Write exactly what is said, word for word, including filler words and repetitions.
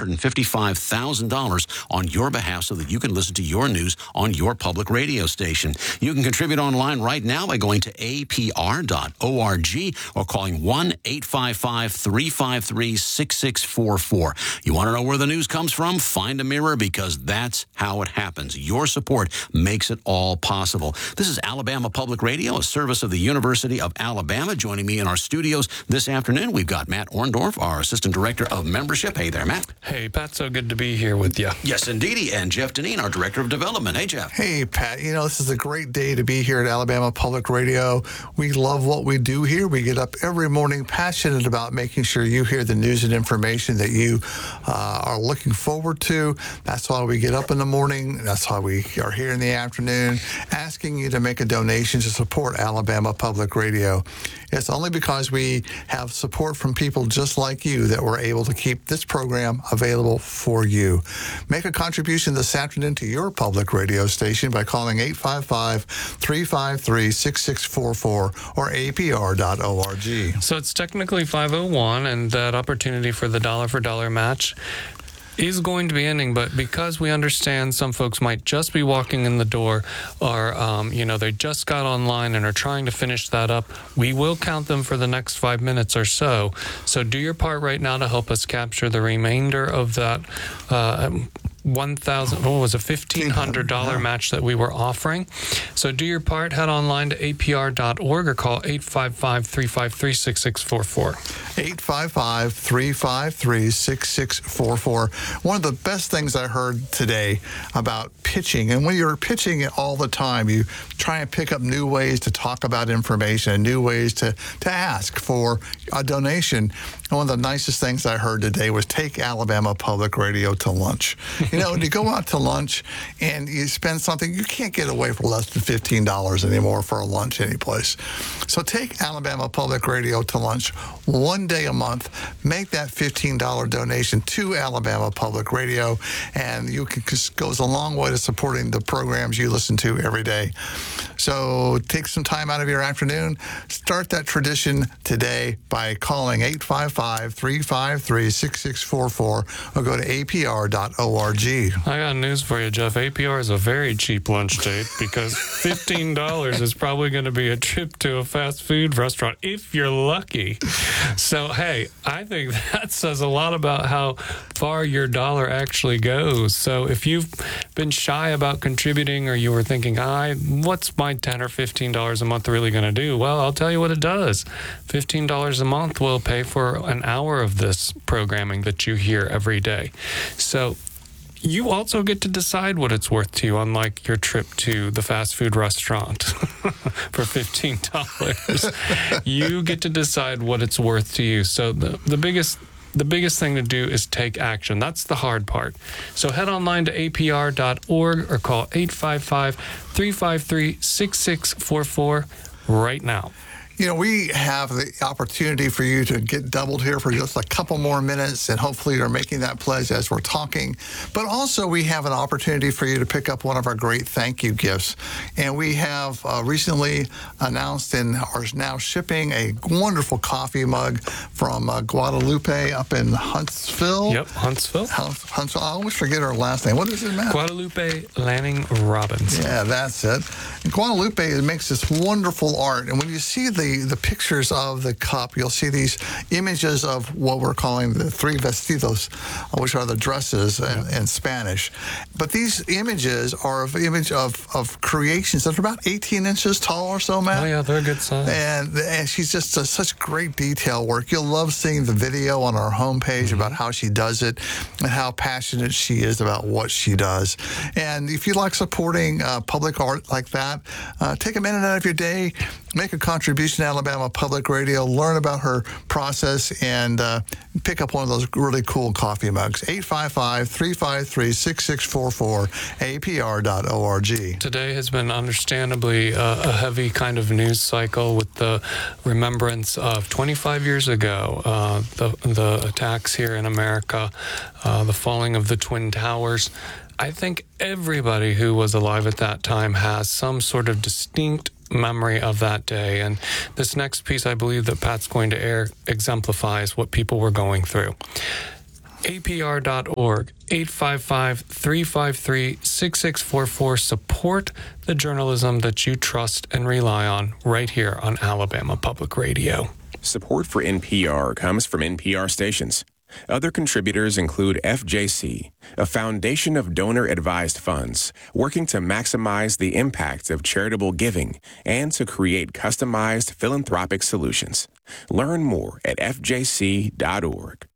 hundred fifty-five thousand dollars on your behalf so that you can listen to your news on your public radio station. You can contribute online right now by going to A P R dot org or calling one eight five five, three five three, six six four four. You want to know where the news comes from? Find a mirror, because that's how it happens. Your support makes it all possible. This is Alabama Public Radio, a service of the University of Alabama. Joining me in our studios this afternoon, we've got Matt Orndorff, our Assistant Director of Membership. Hey there, Matt. Hey, Pat, so good to be here with you. Yes, indeedy. And Jeff Deneen, our Director of Development. Hey, Jeff. Hey, Pat. You know, this is a great day to be here at Alabama Public Radio. We love what we do here. We get up every morning passionate about making sure you hear the news and information that you uh, are looking forward to. That's why we get up in the morning. That's why we are here in the afternoon, asking you to make a donation to support Alabama Public Radio. It's only because we have support from people just like you that we're able to keep this program available for you. Make a contribution this afternoon to your public radio station by calling eight five five, three five three, six six four four or A P R dot org. So it's technically five oh one, and that opportunity for the dollar for dollar match is going to be ending, but because we understand some folks might just be walking in the door, or um, you know, they just got online and are trying to finish that up, we will count them for the next five minutes or so. So do your part right now to help us capture the remainder of that uh, one thousand, what was it, fifteen hundred dollars match that we were offering. So do your part, head online to A P R dot org or call eight five five, three five three, six six four four. eight five five, three five three, six six four four. One of the best things I heard today about pitching, and when you're pitching it all the time, you try and pick up new ways to talk about information and new ways to, to ask for a donation. And one of the nicest things I heard today was take Alabama Public Radio to lunch. You know, when you go out to lunch and you spend something, you can't get away for less than fifteen dollars anymore for a lunch anyplace. So take Alabama Public Radio to lunch one day a month. Make that fifteen dollars donation to Alabama Public Radio, and you can, it goes a long way to supporting the programs you listen to every day. So take some time out of your afternoon. Start that tradition today by calling eight five five, three five three, six six four four or go to A P R dot org. I got news for you, Jeff. A P R is a very cheap lunch date because fifteen dollars is probably going to be a trip to a fast food restaurant if you're lucky. So, hey, I think that says a lot about how far your dollar actually goes. So if you've been shy about contributing, or you were thinking, I, what's my ten or fifteen dollars a month really going to do? Well, I'll tell you what it does. fifteen dollars a month will pay for an hour of this programming that you hear every day. So you also get to decide what it's worth to you, unlike your trip to the fast food restaurant for fifteen dollars. You get to decide what it's worth to you. So the, the biggest the biggest thing to do is take action. That's the hard part. So head online to A P R dot org or call eight five five, three five three, six six four four right now. You know, we have the opportunity for you to get doubled here for just a couple more minutes, and hopefully you're making that pledge as we're talking. But also we have an opportunity for you to pick up one of our great thank you gifts. And we have uh, recently announced and are now shipping a wonderful coffee mug from uh, Guadalupe up in Huntsville. Yep, Huntsville. Huntsville. I always forget her last name. What is it, Matt? Guadalupe Lanning Robbins. Yeah, that's it. And Guadalupe makes this wonderful art. And when you see the The, the pictures of the cup, you'll see these images of what we're calling the three vestidos, which are the dresses in, in Spanish. But these images are of image of, of creations that are about eighteen inches tall or so, Matt. Oh, yeah, they're a good size. And, and she's just does such great detail work. You'll love seeing the video on our homepage mm-hmm. about how she does it and how passionate she is about what she does. And if you like supporting uh, public art like that, uh, take a minute out of your day, make a contribution to Alabama Public Radio, learn about her process, and uh, pick up one of those really cool coffee mugs. eight five five, three five three, six six four four, A P R dot org. Today has been understandably uh, a heavy kind of news cycle with the remembrance of twenty-five years ago, uh, the, the attacks here in America, uh, the falling of the Twin Towers. I think everybody who was alive at that time has some sort of distinct memory of that day. And this next piece, I believe that Pat's going to air, exemplifies what people were going through. A P R dot org, eight five five, three five three, six six four four. Support the journalism that you trust and rely on right here on Alabama Public Radio. Support for N P R comes from N P R stations. Other contributors include F J C, a foundation of donor-advised funds working to maximize the impact of charitable giving and to create customized philanthropic solutions. Learn more at F J C dot org.